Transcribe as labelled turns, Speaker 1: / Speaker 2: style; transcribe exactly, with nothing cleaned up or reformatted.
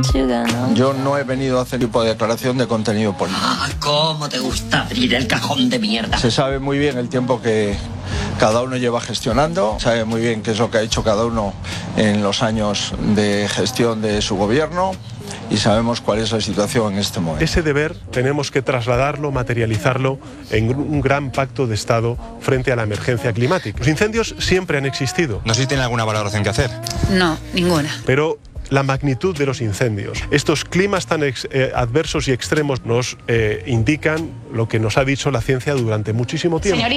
Speaker 1: Yo no he venido a hacer tipo de declaración de contenido político.
Speaker 2: Ah, cómo te gusta abrir el cajón de mierda.
Speaker 1: Se sabe muy bien el tiempo que cada uno lleva gestionando, sabe muy bien qué es lo que ha hecho cada uno en los años de gestión de su gobierno y sabemos cuál es la situación en este momento.
Speaker 3: Ese deber tenemos que trasladarlo, materializarlo en un gran pacto de Estado frente a la emergencia climática. Los incendios siempre han existido.
Speaker 4: No sé si tiene alguna valoración que hacer.
Speaker 5: No, ninguna.
Speaker 3: Pero la magnitud de los incendios, estos climas tan ex, eh, adversos y extremos nos eh, indican lo que nos ha dicho la ciencia durante muchísimo tiempo. Señorita.